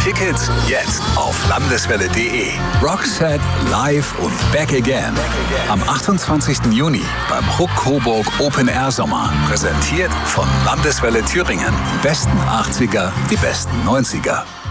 Tickets jetzt auf landeswelle.de. Roxette live und back again. Am 28. Juni beim Huck Coburg Open Air Sommer. Präsentiert von Landeswelle Thüringen. Die besten 80er, die besten 90er.